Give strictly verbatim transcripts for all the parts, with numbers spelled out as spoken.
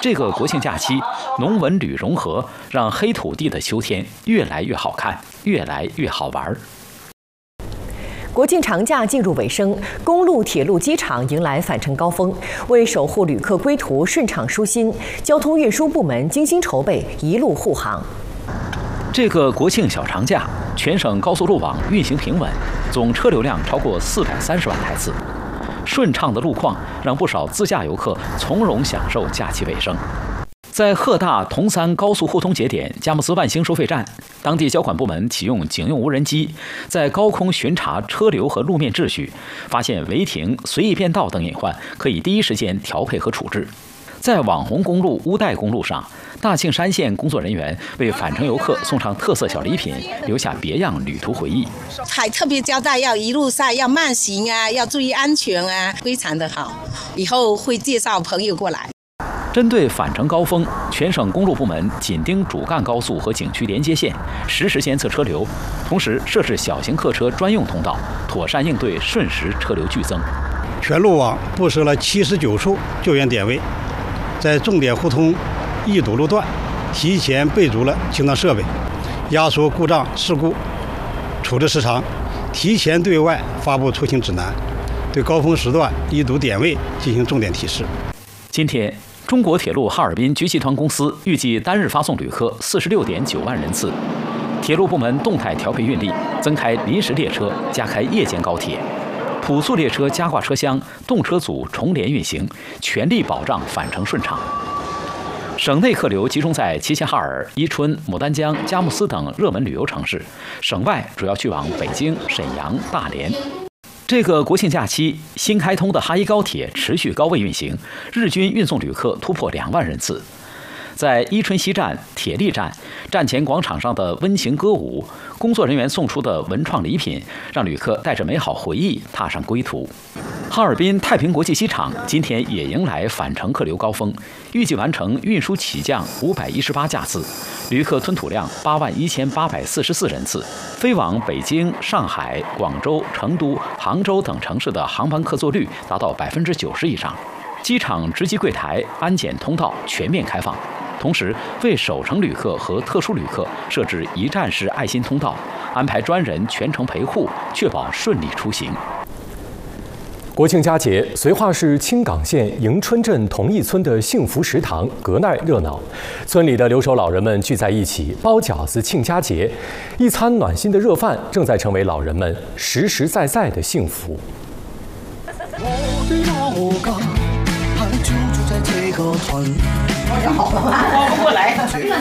这个国庆假期，农文旅融合，让黑土地的秋天越来越好看，越来越好玩。 国庆长假进入尾声，公路、铁路、机场迎来返程高峰。为守护旅客归途顺畅舒心，交通运输部门精心筹备，一路护航。 这个国庆小长假，全省高速路网运行平稳，总车流量超过四百三十万台次。顺畅的路况让不少自驾游客从容享受假期尾声。在鹤大铜三高速互通节点佳木斯万兴收费站，当地交管部门启用警用无人机，在高空巡查车流和路面秩序，发现违停、随意变道等隐患，可以第一时间调配和处置。在网红公路乌代公路上，大庆山县工作人员为返程游客送上特色小礼品，留下别样旅途回忆。 还特别交代要一路上要慢行啊，要注意安全啊，非常的好。以后会介绍朋友过来。 针对返程高峰，全省公路部门紧盯主干高速和景区连接线，实时监测车流，同时设置小型客车专用通道，妥善应对瞬时车流剧增。 全路网布设了七十九处救援点位，在重点互通易堵路段提前备足了清障设备，压缩故障事故处置时长，提前对外发布出行指南，对高峰时段易堵点位进行重点提示。 今天，中国铁路哈尔滨局集团公司预计单日发送旅客四十六点九万人次。铁路部门动态调配运力，增开临时列车，加开夜间高铁，普速列车加挂车厢，动车组重联运行，全力保障返程顺畅。省内客流集中在齐齐哈尔、伊春、牡丹江、佳木斯等热门旅游城市，省外主要去往北京、沈阳、大连。这个国庆假期，新开通的哈一高铁持续高位运行，日均运送旅客突破两万人次。在伊春西站、铁力站，站前广场上的温情歌舞，工作人员送出的文创礼品，让旅客带着美好回忆踏上归途。哈尔滨太平国际机场今天也迎来返程客流高峰，预计完成运输起降五百一十八架次，旅客吞吐量八万一千八百四十四人次。飞往北京、上海、广州、成都、杭州等城市的航班客座率达到百分之九十以上，机场值机柜台、安检通道全面开放。同时，为首程旅客和特殊旅客设置一站式爱心通道，安排专人全程陪护，确保顺利出行。 国庆佳节，绥化市青冈县迎春镇同义村的幸福食堂格外热闹，村里的留守老人们聚在一起包饺子庆佳节，一餐暖心的热饭正在成为老人们实实在在的幸福。 我的老家还就住在这个村。好了，活不过来。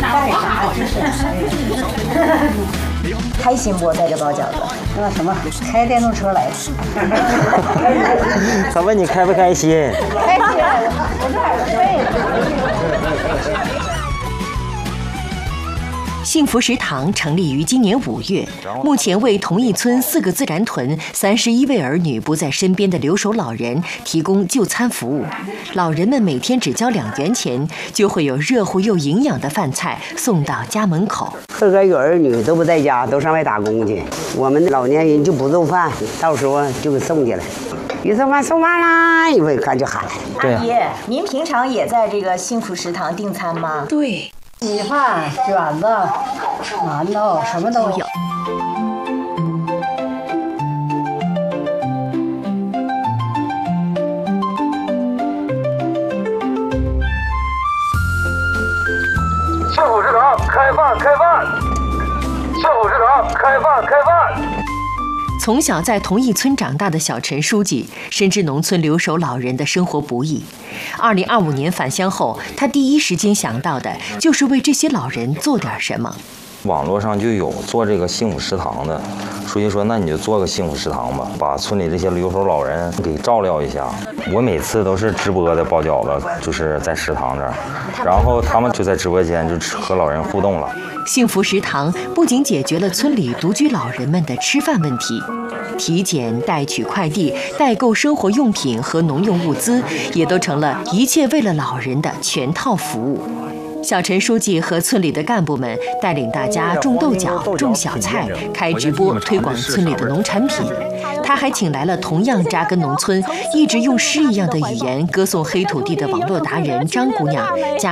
开心不？在这包饺子？那什么，开电动车来的。 他问你开不开心？ 开心，我这还是背的。 幸福食堂成立于今年五月，目前为同义村四个自然屯三十一位儿女不在身边的留守老人提供就餐服务。老人们每天只交两元钱，就会有热乎又营养的饭菜送到家门口。 四个有儿女都不在家，都上外打工去。我们老年人就不做饭，到时候就给送去了。一送饭送完啦，一会看就喊。 阿姨，您平常也在这个幸福食堂订餐吗？ 对。 米饭、卷子、馒头，什么都有。 幸福食堂开饭开饭！幸福食堂开饭开饭！ 从小在同义村长大的小陈书记，深知农村留守老人的生活不易。二零二五年返乡后，他第一时间想到的就是为这些老人做点什么。 网络上就有做这个幸福食堂的，书记说那你就做个幸福食堂吧，把村里这些留守老人给照料一下。我每次都是直播的包饺子，就是在食堂这儿，然后他们就在直播间就和老人互动了。 幸福食堂不仅解决了村里独居老人们的吃饭问题，体检、代取快递、代购生活用品和农用物资，也都成了一切为了老人的全套服务。小陈书记和村里的干部们带领大家种豆角、种小菜，开直播推广村里的农产品。他还请来了同样扎根农村、一直用诗一样的语言歌颂黑土地的网络达人张姑娘，加